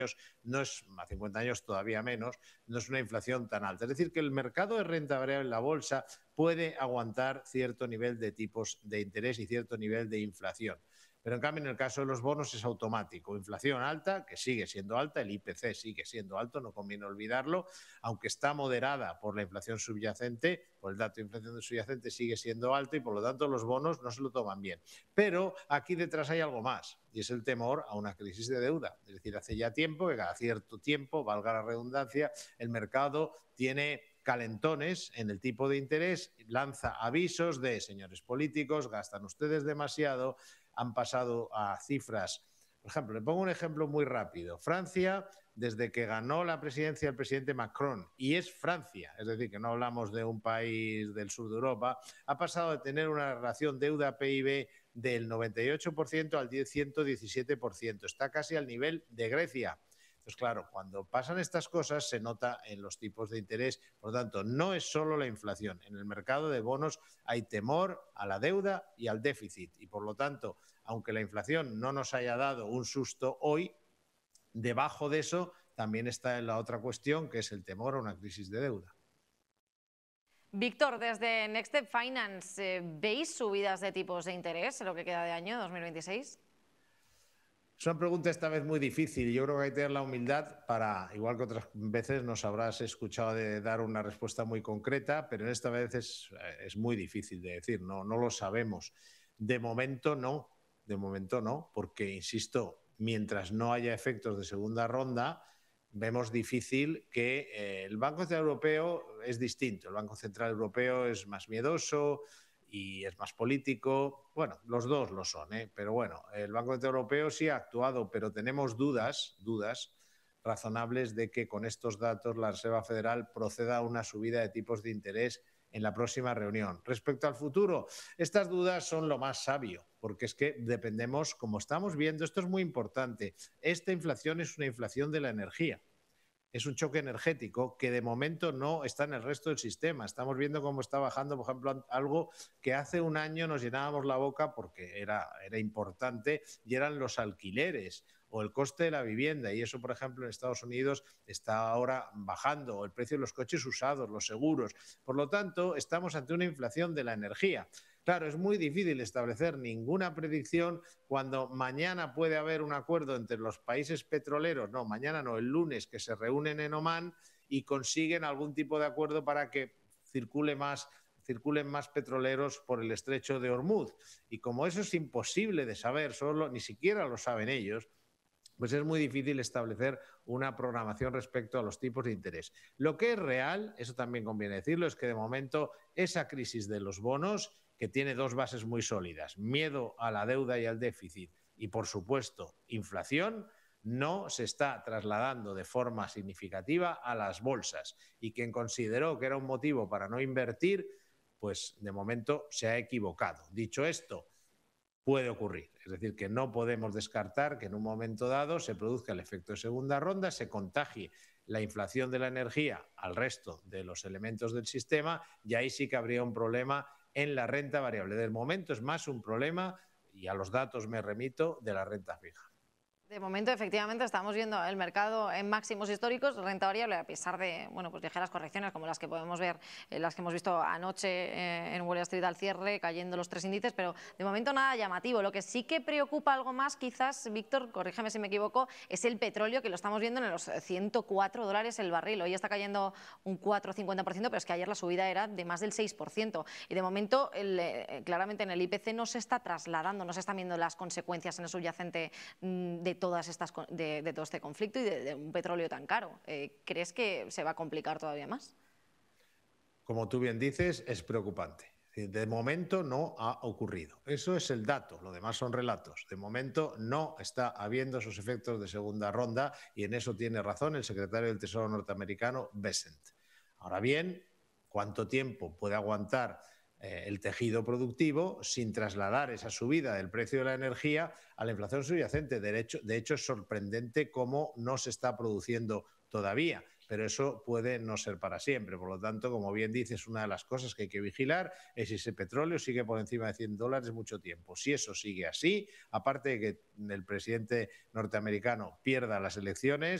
no es, a 50 años todavía menos, no es una inflación tan alta. Es decir, que el mercado de renta variable en la bolsa puede aguantar cierto nivel de tipos de interés y cierto nivel de inflación. Pero en cambio, en el caso de los bonos es automático. Inflación alta, que sigue siendo alta, el IPC sigue siendo alto, no conviene olvidarlo, aunque está moderada por la inflación subyacente, por el dato de inflación subyacente sigue siendo alto y por lo tanto los bonos no se lo toman bien. Pero aquí detrás hay algo más y es el temor a una crisis de deuda. Es decir, hace ya tiempo que cada cierto tiempo, valga la redundancia, el mercado tiene calentones en el tipo de interés, lanza avisos de señores políticos, gastan ustedes demasiado, han pasado a cifras. Por ejemplo, le pongo un ejemplo muy rápido. Francia, desde que ganó la presidencia el presidente Macron, y es Francia, es decir, que no hablamos de un país del sur de Europa, ha pasado de tener una relación deuda-PIB del 98% al 117%. Está casi al nivel de Grecia. Entonces, claro, cuando pasan estas cosas se nota en los tipos de interés. Por lo tanto, no es solo la inflación. En el mercado de bonos hay temor a la deuda y al déficit. Y por lo tanto, aunque la inflación no nos haya dado un susto hoy, debajo de eso también está la otra cuestión, que es el temor a una crisis de deuda. Víctor, desde Next Step Finance, ¿veis subidas de tipos de interés en lo que queda de año 2026? Es una pregunta esta vez muy difícil. Yo creo que hay que tener la humildad para, igual que otras veces nos habrás escuchado de dar una respuesta muy concreta, pero en esta vez es muy difícil de decir, no lo sabemos. De momento no, porque, insisto, mientras no haya efectos de segunda ronda, vemos difícil que el Banco Central Europeo es distinto. El Banco Central Europeo es más miedoso y es más político. Bueno, los dos lo son, pero bueno, el Banco Central Europeo sí ha actuado, pero tenemos dudas razonables de que con estos datos la Reserva Federal proceda a una subida de tipos de interés en la próxima reunión. Respecto al futuro, estas dudas son lo más sabio, porque es que dependemos, como estamos viendo, esto es muy importante, esta inflación es una inflación de la energía. Es un choque energético que de momento no está en el resto del sistema. Estamos viendo cómo está bajando, por ejemplo, algo que hace un año nos llenábamos la boca porque era importante y eran los alquileres o el coste de la vivienda. Y eso, por ejemplo, en Estados Unidos está ahora bajando, o el precio de los coches usados, los seguros. Por lo tanto, estamos ante una inflación de la energía. Claro, es muy difícil establecer ninguna predicción cuando mañana puede haber un acuerdo entre los países petroleros, no, mañana no, el lunes, que se reúnen en Omán y consiguen algún tipo de acuerdo para que circulen más petroleros por el estrecho de Hormuz. Y como eso es imposible de saber, ni siquiera lo saben ellos, pues es muy difícil establecer una programación respecto a los tipos de interés. Lo que es real, eso también conviene decirlo, es que de momento esa crisis de los bonos, que tiene dos bases muy sólidas, miedo a la deuda y al déficit y, por supuesto, inflación, no se está trasladando de forma significativa a las bolsas. Y quien consideró que era un motivo para no invertir, pues de momento se ha equivocado. Dicho esto, puede ocurrir. Es decir, que no podemos descartar que en un momento dado se produzca el efecto de segunda ronda, se contagie la inflación de la energía al resto de los elementos del sistema y ahí sí que habría un problema en la renta variable. De momento es más un problema, y a los datos me remito, de la renta fija. De momento, efectivamente, estamos viendo el mercado en máximos históricos, renta variable, a pesar de pues ligeras correcciones como las que podemos ver, las que hemos visto anoche en Wall Street al cierre, cayendo los tres índices, pero de momento nada llamativo. Lo que sí que preocupa algo más, quizás, Víctor, corrígeme si me equivoco, es el petróleo, que lo estamos viendo en los $104 el barril. Hoy está cayendo un 4,50%, pero es que ayer la subida era de más del 6%. Y de momento, claramente en el IPC no se está trasladando, no se están viendo las consecuencias en el subyacente de todo este conflicto y de un petróleo tan caro. ¿Crees que se va a complicar todavía más? Como tú bien dices, es preocupante. De momento no ha ocurrido. Eso es el dato, lo demás son relatos. De momento no está habiendo esos efectos de segunda ronda y en eso tiene razón el secretario del Tesoro norteamericano, Bessent. Ahora bien, ¿cuánto tiempo puede aguantar el tejido productivo sin trasladar esa subida del precio de la energía a la inflación subyacente? De hecho, es sorprendente cómo no se está produciendo todavía. pero eso puede no ser para siempre. Por lo tanto, como bien dices, una de las cosas que hay que vigilar es si ese petróleo sigue por encima de $100 mucho tiempo. Si eso sigue así, aparte de que el presidente norteamericano pierda las elecciones,